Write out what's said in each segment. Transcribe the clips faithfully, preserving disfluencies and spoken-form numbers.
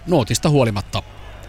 nootista huolimatta.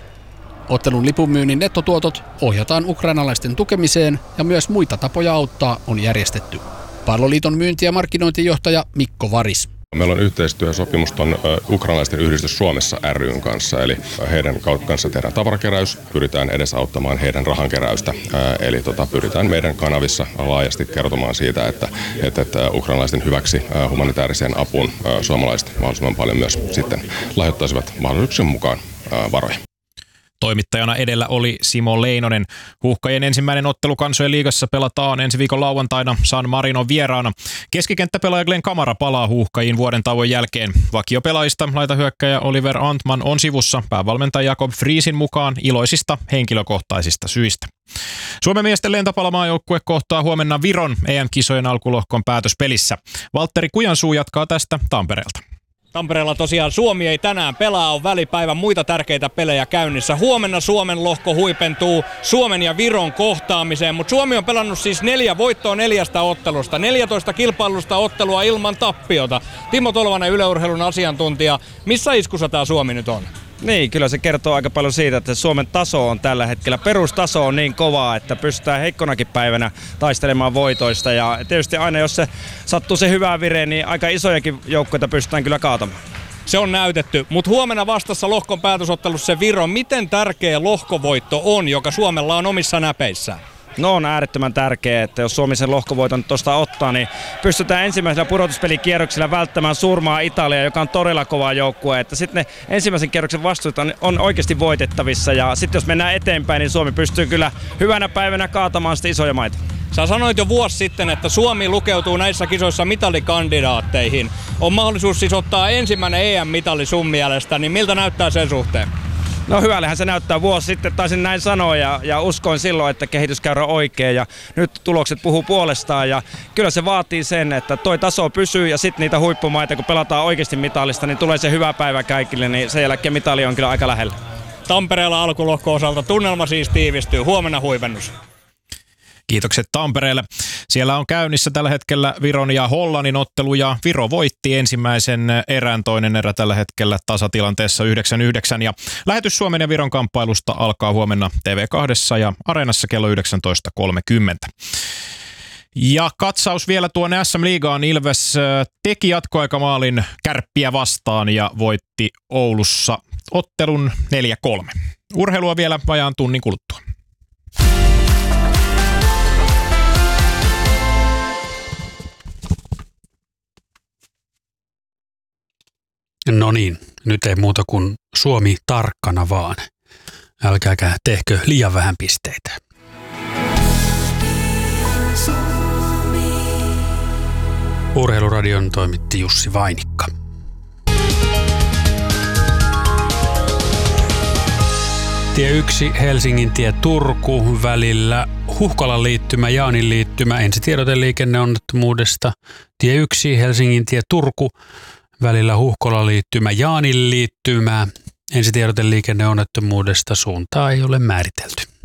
Ottelun lipunmyynnin nettotuotot ohjataan ukrainalaisten tukemiseen ja myös muita tapoja auttaa on järjestetty. Palloliiton myynti- ja markkinointijohtaja Mikko Varis. Meillä on yhteistyösopimus tuon ukrainalaisten yhdistys Suomessa ry:n kanssa, eli heidän kanssa tehdään tavarakeräys, pyritään edesauttamaan heidän rahankeräystä, eli tota, pyritään meidän kanavissa laajasti kertomaan siitä, että, että, että ukrainalaisten hyväksi humanitaariseen apuun suomalaiset mahdollisimman paljon myös sitten lahjoittaisivat mahdollisuuksien mukaan varoja. Toimittajana edellä oli Simo Leinonen. Huuhkajien ensimmäinen ottelu Kansojen liigassa pelataan ensi viikon lauantaina San Marinon vieraana. Keskikenttäpelaaja Glenn Kamara palaa Huuhkajiin vuoden tauon jälkeen. Vakiopelaajista laitahyökkäjä Oliver Antman on sivussa päävalmentaja Jakob Friesin mukaan iloisista henkilökohtaisista syistä. Suomen miesten lentopallomaajoukkue kohtaa huomenna Viron E M-kisojen alkulohkon päätöspelissä. Valtteri Kujansuu jatkaa tästä Tampereelta. Tampereella tosiaan Suomi ei tänään pelaa, on välipäivän muita tärkeitä pelejä käynnissä. Huomenna Suomen lohko huipentuu Suomen ja Viron kohtaamiseen, mutta Suomi on pelannut siis neljä voittoa neljästä ottelusta, neljätoista kilpailusta ottelua ilman tappiota. Timo Tolvanen, Yle Urheilun asiantuntija, missä iskussa tämä Suomi nyt on? Niin, kyllä se kertoo aika paljon siitä, että Suomen taso on tällä hetkellä, perustaso on niin kovaa, että pystytään heikkonakin päivänä taistelemaan voitoista. Ja tietysti aina jos se sattuu se hyvä vire, niin aika isojakin joukkoita pystytään kyllä kaatamaan. Se on näytetty, mutta huomenna vastassa lohkon päätösottelussa se Viro. Miten tärkeä lohkovoitto on, joka Suomella on omissa näpeissään? No on äärettömän tärkeää, että jos Suomi sen lohkovoiton tuosta ottaa, niin pystytään ensimmäisellä pudotuspelikierroksella välttämään Surmaa Italia, joka on todella kova joukkue. Että sitten ne ensimmäisen kierroksen vastuut on, on oikeasti voitettavissa ja sitten jos mennään eteenpäin, niin Suomi pystyy kyllä hyvänä päivänä kaatamaan sitten isoja maita. Sä sanoit jo vuosi sitten, että Suomi lukeutuu näissä kisoissa mitalikandidaatteihin. On mahdollisuus siis ottaa ensimmäinen E M-mitali sun mielestä, niin miltä näyttää sen suhteen? No hyvällehän se näyttää. Vuosi sitten taisin näin sanoa ja, ja uskoin silloin, että kehityskäyrä on oikein ja nyt tulokset puhuu puolestaan ja kyllä se vaatii sen, että toi taso pysyy ja sitten niitä huippumaita, kun pelataan oikeasti mitalista, niin tulee se hyvä päivä kaikille, niin sen jälkeen mitali on kyllä aika lähellä. Tampereella alkulohko osalta tunnelma siis tiivistyy. Huomenna huipennus. Kiitokset Tampereelle. Siellä on käynnissä tällä hetkellä Viron ja Hollannin ottelu ja Viro voitti ensimmäisen erän, toinen erä tällä hetkellä tasatilanteessa yhdeksän yhdeksän ja lähetys Suomen ja Viron kamppailusta alkaa huomenna T V kaksi ja Areenassa kello yhdeksäntoista kolmekymmentä. Ja katsaus vielä tuonne S M-liigaan. Ilves teki jatkoaikamaalin Kärppiä vastaan ja voitti Oulussa ottelun neljä kolme. Urheilua vielä vajaan tunnin kuluttua. No niin, nyt ei muuta kuin Suomi tarkkana vaan. Älkääkä tehkö liian vähän pisteitä. Urheiluradion toimitti Jussi Vainikka. Tie yksi Helsingin tie Turku välillä Huhkolan liittymä, Jaanin liittymä, ensitiedote liikenneonnettomuudesta. Tie yksi Helsingin tie Turku välillä Huhkolan liittymä, Jaanin liittymä, ensitiedote liikenneonnettomuudesta, suuntaa ei ole määritelty.